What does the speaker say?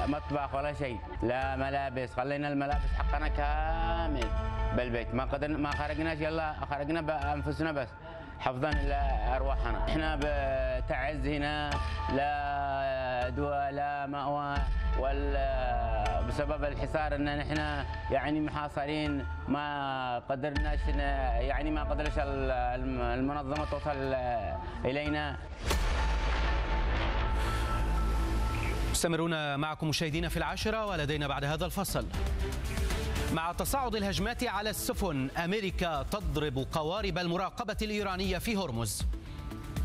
مطبخ ولا شيء، لا ملابس، خلينا الملابس حقنا كامل بالبيت، ما خرجناش، يلا خرجنا بانفسنا بس حفظا لارواحنا. احنا بتعز هنا، لا دواء لا مأوى، بسبب الحصار ان نحن يعني محاصرين، ما قدرناش يعني ما قدرش المنظمه توصل الينا. مستمرون معكم مشاهدينا في العاشرة، ولدينا بعد هذا الفصل. مع تصاعد الهجمات على السفن، أمريكا تضرب قوارب المراقبة الإيرانية في هرمز.